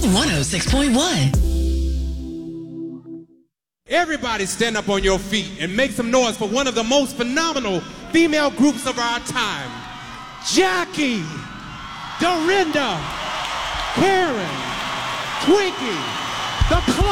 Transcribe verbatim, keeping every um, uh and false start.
one oh six point one. Everybody stand up on your feet and make some noise for one of the most phenomenal female groups of our time. Jackie, Dorinda, Karen, Twinkie, the